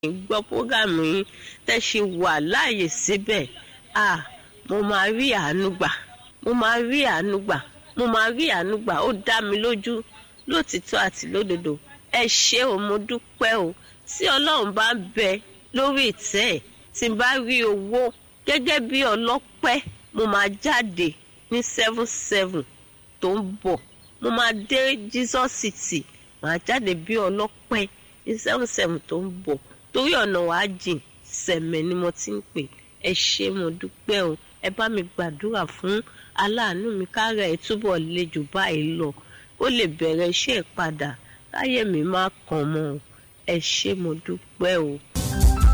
gbọ́ prógámù yín tẹ́ ṣe wà láàyè síbẹ̀. Mo máa rí àánú gbà, mo máa rí àánú gbà, mo máa rí àánú gbà. Ó dá mi lójú lótìtọ́ àti lódodo. Ẹ ṣé o, mo dúpẹ́ o. Tí Ọlọ́run bá ń bẹ lórí ìtẹ́ ẹ̀, tí n bá rí owó gẹ́gẹ́ bí ọlọ́pẹ́, mo máa jáde ní 7/7 tó ń bọ̀. Mo máa dé Jesus City, màá jáde bí ọlọ́pẹ́ ní 7/7 tó ń bọ̀. Torí ọ̀nà wa jìn, sẹ̀mẹ̀ ni mo ti ń pè. Ẹ ṣé mo dúpẹ́ o. Ẹ bá mi gbàdúrà fún aláàánú mi kára ẹ̀ túbọ̀ le jù báyìí lọ. Ó lè bẹ̀rẹ̀ iṣẹ́ padà, láyé mi má kàn mọ́. Ẹ ṣé mo dúpẹ́ o.